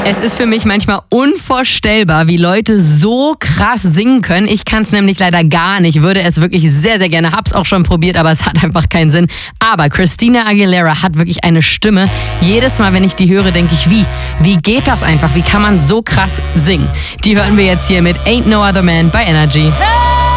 Es ist für mich manchmal unvorstellbar, wie Leute so krass singen können. Ich kann es nämlich leider gar nicht, würde es wirklich sehr, sehr gerne, hab's auch schon probiert, aber es hat einfach keinen Sinn. Aber Christina Aguilera hat wirklich eine Stimme. Jedes Mal, wenn ich die höre, denke ich, wie geht das einfach? Wie kann man so krass singen? Die hören wir jetzt hier mit Ain't No Other Man bei Energy. Hey!